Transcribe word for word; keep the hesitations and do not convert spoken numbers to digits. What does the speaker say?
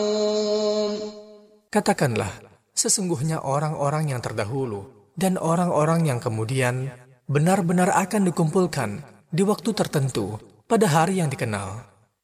Katakanlah, sesungguhnya orang-orang yang terdahulu dan orang-orang yang kemudian benar-benar akan dikumpulkan di waktu tertentu pada hari yang dikenal.